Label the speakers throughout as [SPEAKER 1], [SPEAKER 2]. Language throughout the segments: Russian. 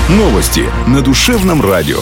[SPEAKER 1] Новости на Душевном радио.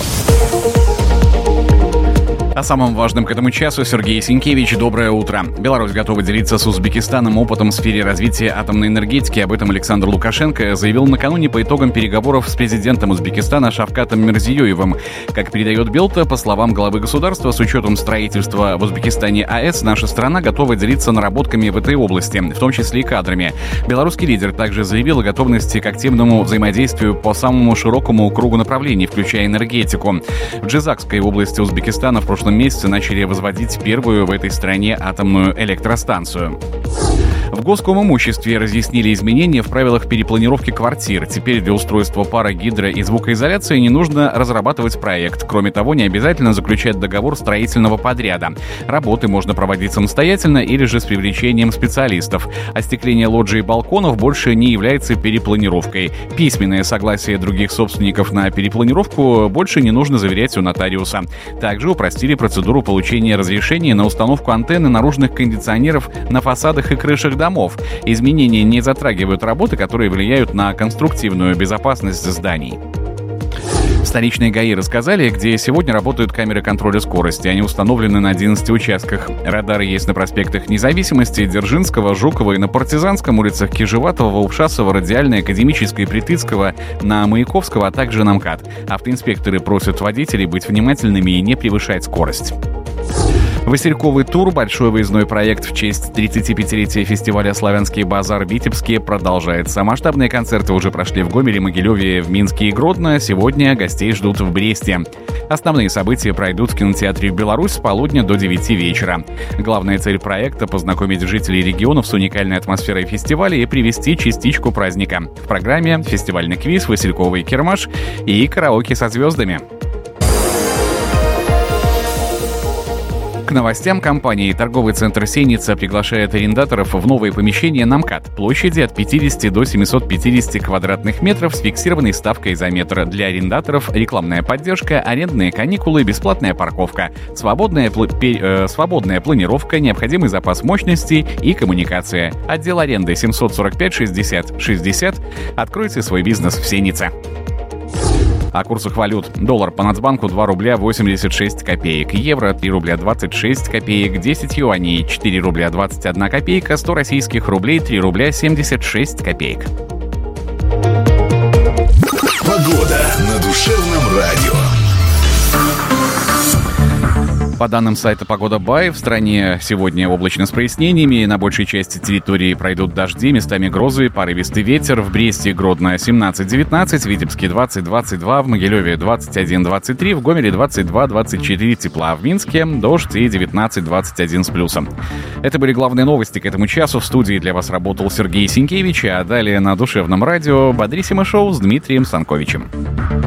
[SPEAKER 2] О самом важном к этому часу Сергей Сенкевич. Доброе утро. Беларусь готова делиться с Узбекистаном опытом в сфере развития атомной энергетики. Об этом Александр Лукашенко заявил накануне по итогам переговоров с президентом Узбекистана Шавкатом Мирзиёевым. Как передает Белта, по словам главы государства, с учетом строительства в Узбекистане АЭС, наша страна готова делиться наработками в этой области, в том числе и кадрами. Белорусский лидер также заявил о готовности к активному взаимодействию по самому широкому кругу направлений, включая энергетику. В Джизакской области Узбекистана в прошлом месяце начали возводить первую в этой стране атомную электростанцию. В Госкомимуществе разъяснили изменения в правилах перепланировки квартир. Теперь для устройства пара гидро- и звукоизоляции не нужно разрабатывать проект. Кроме того, не обязательно заключать договор строительного подряда. Работы можно проводить самостоятельно или же с привлечением специалистов. Остекление лоджий и балконов больше не является перепланировкой. Письменное согласие других собственников на перепланировку больше не нужно заверять у нотариуса. Также упростили процедуру получения разрешения на установку антенны наружных кондиционеров на фасадах и крышах домов. Изменения не затрагивают работы, которые влияют на конструктивную безопасность зданий. Столичные ГАИ рассказали, где сегодня работают камеры контроля скорости. Они установлены на 11 участках. Радары есть на проспектах Независимости, Дзержинского, Жукова и на Партизанском, улицах Кижеватова, Волшасова, Радиальной, Академической, Притыцкого, на Маяковского, а также на МКАД. Автоинспекторы просят водителей быть внимательными и не превышать скорость. Васильковый тур, большой выездной проект в честь 35-летия фестиваля «Славянский базар» в Витебске, продолжается. Масштабные концерты уже прошли в Гомеле, Могилеве, в Минске и Гродно. Сегодня гостей ждут в Бресте. Основные события пройдут в кинотеатре «Беларусь» с полудня до 9 вечера. Главная цель проекта — познакомить жителей регионов с уникальной атмосферой фестиваля и привести частичку праздника. В программе фестивальный квиз, васильковый кермаш и караоке со звездами. К новостям компании торговый центр «Сеница» приглашает арендаторов в новые помещения на МКАД. Площади от 50 до 750 квадратных метров с фиксированной ставкой за метр. Для арендаторов рекламная поддержка, арендные каникулы, бесплатная парковка, свободная планировка, необходимый запас мощности и коммуникация. Отдел аренды 745 60 60. Откройте свой бизнес в «Сенице». О курсах валют. Доллар по Нацбанку 2 рубля 86 копеек. Евро 3 рубля 26 копеек. 10 юаней 4 рубля 21 копейка. 100 российских рублей 3 рубля 76 копеек.
[SPEAKER 1] Погода на Душевном радио.
[SPEAKER 2] По данным сайта «Погода Бай», в стране сегодня облачно с прояснениями. На большей части территории пройдут дожди, местами грозы, порывистый ветер. В Бресте и Гродно 17-19, в Витебске 20-22, в Могилеве 21-23, в Гомеле 22-24 тепла, в Минске дождь и 19-21 с плюсом. Это были главные новости к этому часу. В студии для вас работал Сергей Сенкевич, а далее на Душевном радио «Бодрисимо шоу» с Дмитрием Санковичем.